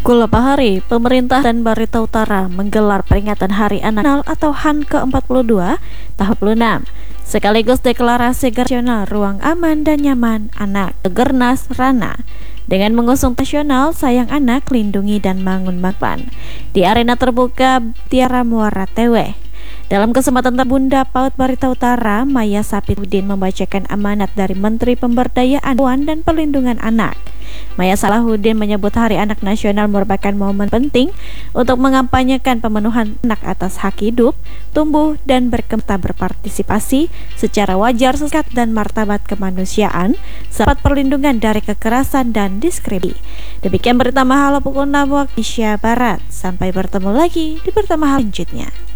Kulapahari, pemerintah dan Barita Utara menggelar peringatan Hari Anak Nasional atau HAN ke-42 tahun 6, sekaligus deklarasi nasional ruang aman dan nyaman anak Gernas Rana dengan mengusung nasional Sayang Anak, Lindungi dan Bangun Mapan di arena terbuka Tiara Muara Teweh. Dalam kesempatan Bunda PAUD Barita Utara, Maya Sapitudin membacakan amanat dari Menteri Pemberdayaan dan Perlindungan Anak. Maya Salahuddin menyebut Hari Anak Nasional merupakan momen penting untuk mengampanyekan pemenuhan anak atas hak hidup, tumbuh, dan berpartisipasi secara wajar, sehat, dan martabat kemanusiaan, serta perlindungan dari kekerasan dan diskriminasi. Demikian berita Mahalo pukul 6 waktu Indonesia Barat. Sampai bertemu lagi di berita Mahalo selanjutnya.